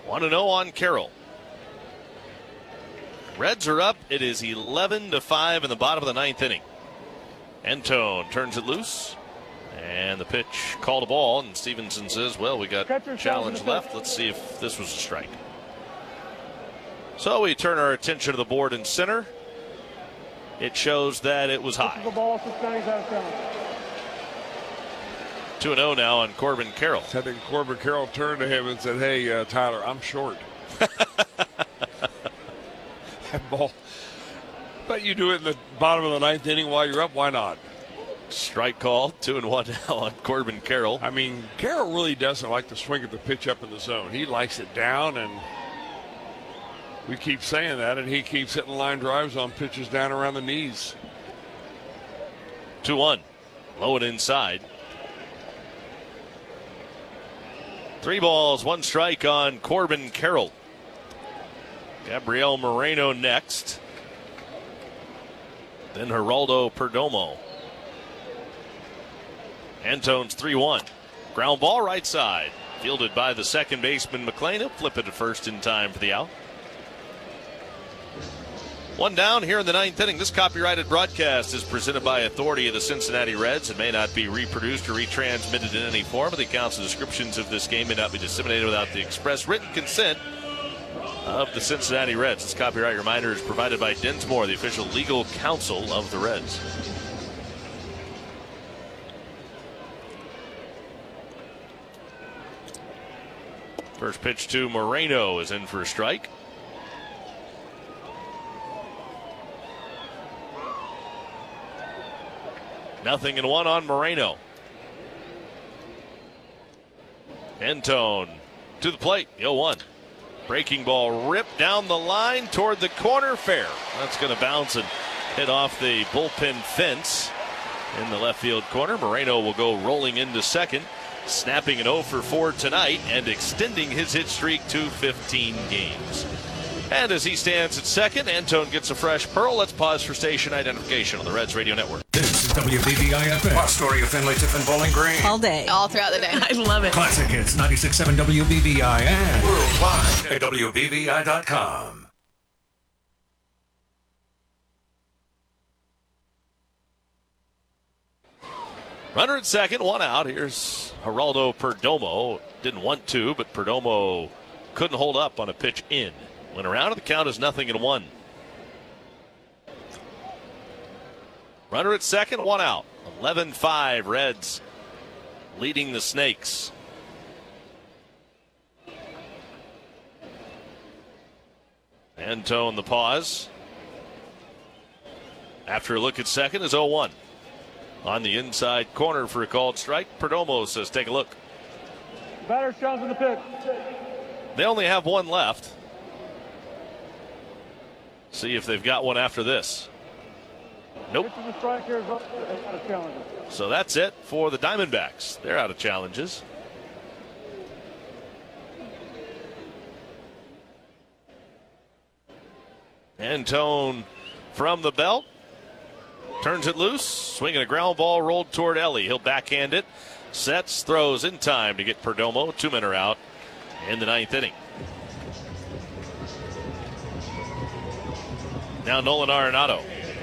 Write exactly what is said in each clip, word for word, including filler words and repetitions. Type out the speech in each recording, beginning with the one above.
one and oh on Carroll. Reds are up. It is eleven to five in the bottom of the ninth inning. Antone turns it loose. And the pitch called a ball. And Stevenson says, well, we got challenge left. Let's see if this was a strike. So we turn our attention to the board in center. It shows that it was high. two and oh now on Corbin Carroll. I think Corbin Carroll turned to him and said, hey, uh, Tyler, I'm short. That ball. But you do it in the bottom of the ninth inning while you're up. Why not? Strike call. Two and one now on Corbin Carroll. I mean, Carroll really doesn't like to swing at the pitch up in the zone. He likes it down, and we keep saying that, and he keeps hitting line drives on pitches down around the knees. two one. Low and inside. Three balls, one strike on Corbin Carroll. Gabriel Moreno next. Then Geraldo Perdomo. Antone's three one. Ground ball right side. Fielded by the second baseman McLean. He'll flip it to first in time for the out. One down here in the ninth inning. This copyrighted broadcast is presented by authority of the Cincinnati Reds. It may not be reproduced or retransmitted in any form. The accounts and descriptions of this game may not be disseminated without the express written consent of the Cincinnati Reds. This copyright reminder is provided by Dinsmore, the official legal counsel of the Reds. First pitch to Moreno is in for a strike. Nothing and one on Moreno. Antone to the plate. oh one. Breaking ball ripped down the line toward the corner. Fair. That's going to bounce and hit off the bullpen fence in the left field corner. Moreno will go rolling into second, snapping an oh for four tonight and extending his hit streak to fifteen games. And as he stands at second, Antone gets a fresh pearl. Let's pause for station identification on the Reds Radio Network. This is W B V I F M. Hot story of Findlay, Tiffin, Bowling Green. All day. All throughout the day. I love it. Classic hits, ninety-six point seven W B V I and Worldwide at W B V I dot com. Runner at second, one out. Here's Geraldo Perdomo. Didn't want to, but Perdomo couldn't hold up on a pitch in. Went around, and the count is nothing and one. Runner at second, one out. eleven five, Reds leading the Snakes. Antone the pause. After a look at second is oh one. On the inside corner for a called strike, Perdomo says, take a look. Batter shows in the pitch. They only have one left. See if they've got one after this. Nope. So that's it for the Diamondbacks. They're out of challenges. Antone from the belt. Turns it loose. Swinging a ground ball rolled toward Ellie. He'll backhand it. Sets, throws in time to get Perdomo. Two men are out in the ninth inning. Now Nolan Arenado.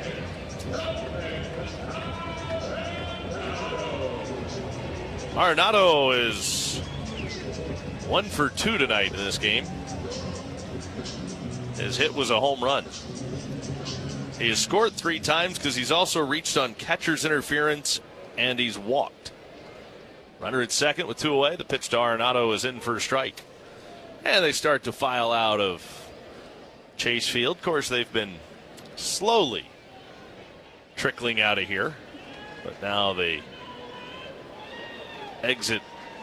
Arenado is one for two tonight in this game. His hit was a home run. He has scored three times because he's also reached on catcher's interference and he's walked. Runner at second with two away. The pitch to Arenado is in for a strike. And they start to file out of Chase Field. Of course, they've been slowly trickling out of here. But now the exit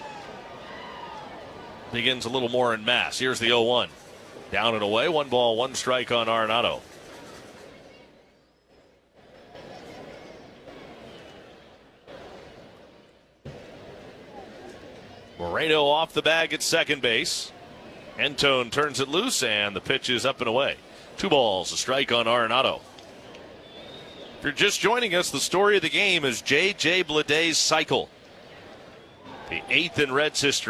begins a little more en masse. Here's the oh one. Down and away. One ball, one strike on Arenado. Moreno off the bag at second base. Antone turns it loose, and the pitch is up and away. Two balls, a strike on Arenado. If you're just joining us, the story of the game is J J Bleday's cycle. The eighth in Reds history.